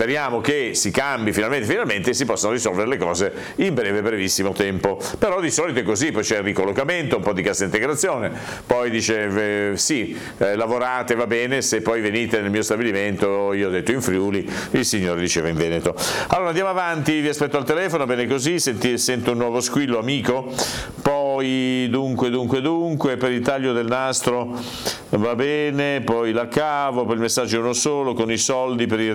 speriamo che si cambi finalmente si possano risolvere le cose in brevissimo tempo, però di solito è così, poi c'è il ricollocamento, un po' di cassa integrazione, poi dice lavorate, va bene, se poi venite nel mio stabilimento, io ho detto in Friuli, il signore diceva in Veneto. Allora andiamo avanti, vi aspetto al telefono, bene così, sento un nuovo squillo, amico. Poi dunque per il taglio del nastro va bene, poi la cavo, per il messaggio è uno solo, con i soldi per il